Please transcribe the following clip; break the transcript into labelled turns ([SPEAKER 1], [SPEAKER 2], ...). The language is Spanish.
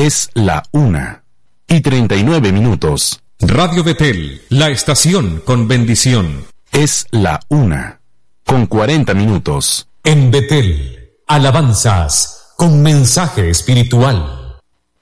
[SPEAKER 1] Es la 1:39.
[SPEAKER 2] Radio Betel, la estación con bendición.
[SPEAKER 1] Es la 1:40.
[SPEAKER 3] En Betel, alabanzas con mensaje espiritual.